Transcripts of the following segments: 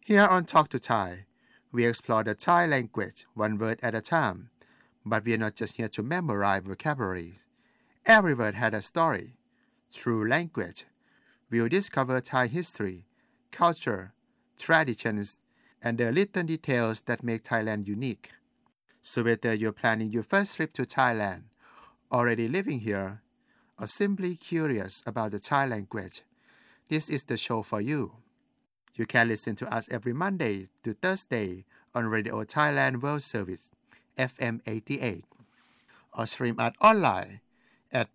Here on Talk to Thai, we explore the Thai language one word at a time. But we are not just here to memorize vocabulary. Every word had a story. Through language, we'll discover Thai history, culture, traditions, and the little details that make Thailand unique. So whether you're planning your first trip to Thailand, already living here, or simply curious about the Thai language, this is the show for you. You can listen to us every Monday to Thursday on Radio Thailand World Service, FM 88, or stream us online at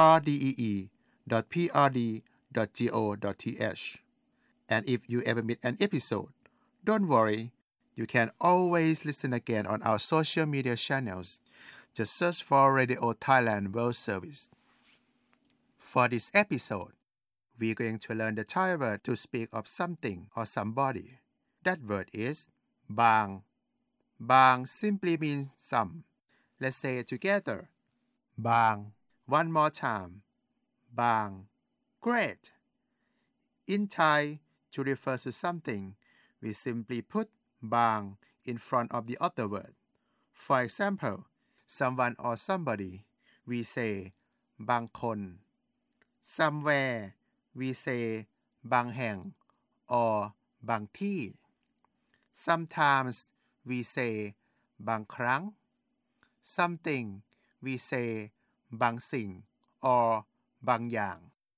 prdee.prd.go.th. And if you ever miss an episode, don't worry, you can always listen again on our social media channels. Just search for Radio Thailand World Service. For this episode, we're going to learn the Thai word to speak of something or somebody. That word is bang. Bang simply means some. Let's say it together. Bang. One more time. Bang. Great. In Thai, to refer to something, we simply put bang in front of the other word. For example, someone or somebody, we say bang kon. Somewhere, we say bang heng or bang thi. Sometimes we say bang krang. Something, we say bang sing or bang yang.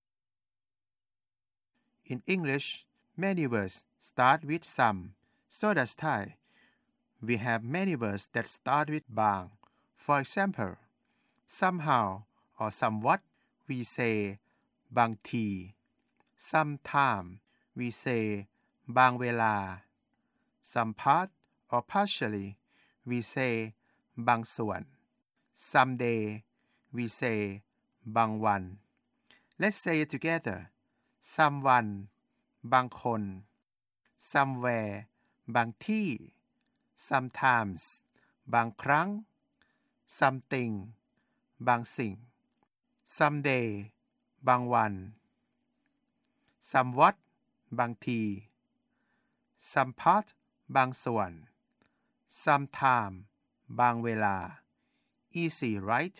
In English, many words start with some. So does Thai. We have many words that start with bang. For example, somehow or somewhat, we say bang ti. Sometime, we say bang vela. Some part or partially, we say bang suan. Someday, we say bang wan. Let's say it together. Someone, bang kon. Somewhere, bang thi. Sometimes, bang krang. Something, bang sing. Someday, bang wan. Somewhat, bang ti. Some part, bang suan. Sometime, bang vela. Easy, right?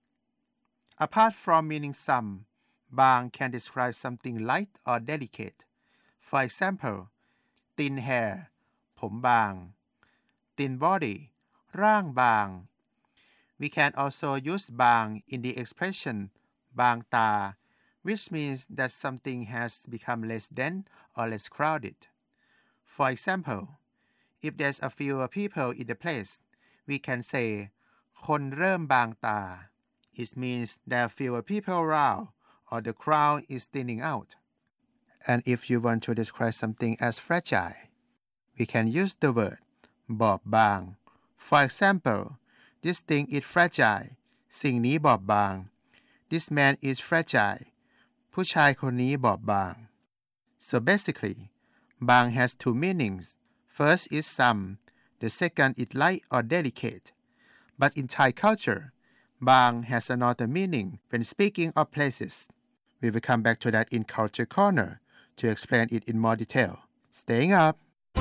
Apart from meaning some, bang can describe something light or delicate. For example, thin hair, ผมบาง thin body, ร่างบาง We can also use bang in the expression บางตา which means that something has become less dense or less crowded. For example, if there's a fewer people in the place, we can say คนเริ่มบางตา It means there are fewer people around or the crowd is thinning out. And if you want to describe something as fragile, we can use the word บอบบาง For example, this thing is fragile สิ่งนี้บอบบาง This man is fragile ผู้ชายคนนี้บอบบาง So basically, bang has two meanings. First is some, the second is light or delicate. But in Thai culture, bang has another meaning when speaking of places. We will come back to that in Culture Corner to explain it in more detail. Staying up.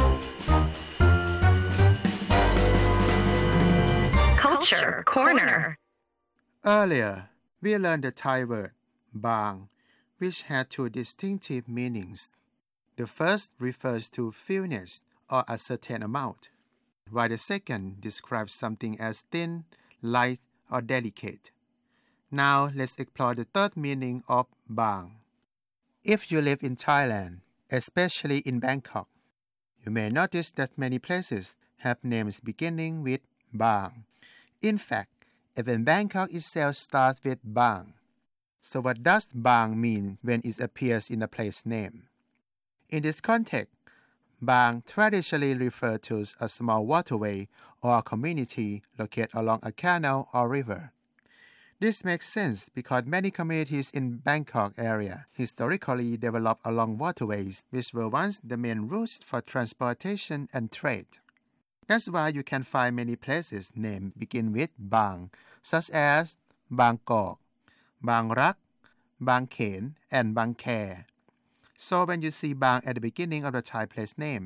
Culture Corner. Earlier, we learned the Thai word bang, which had two distinctive meanings. The first refers to fewness or a certain amount, while the second describes something as thin, light, or delicate. Now, let's explore the third meaning of bang. If you live in Thailand, especially in Bangkok, you may notice that many places have names beginning with bang. In fact, even Bangkok itself starts with bang. So what does bang mean when it appears in a place name? In this context, bang traditionally refers to a small waterway or a community located along a canal or river. This makes sense because many communities in Bangkok area historically developed along waterways which were once the main routes for transportation and trade. That's why you can find many places named begin with bang, such as Bangkok, Bang Rak, Bang Khen, and Bang Khae. So when you see bang at the beginning of the Thai place name,